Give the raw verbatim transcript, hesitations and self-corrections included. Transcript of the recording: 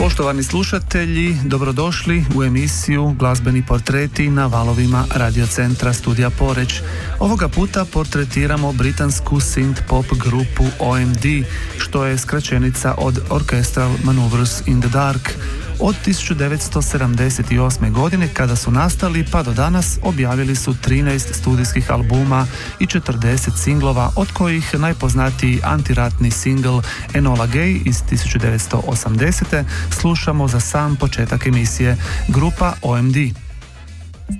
Poštovani slušatelji, dobrodošli u emisiju Glazbeni portreti na valovima radiocentra Studija Poreč. Ovoga puta portretiramo britansku synth-pop grupu O M D, što je skraćenica od Orchestral Manoeuvres in the Dark. Od tisuću devetsto sedamdeset osme. godine, kada su nastali, pa do danas objavili su trinaest studijskih albuma i četrdeset singlova, od kojih najpoznatiji antiratni singl Enola Gay iz tisuću devetsto osamdesete. slušamo za sam početak emisije. Grupa O M D.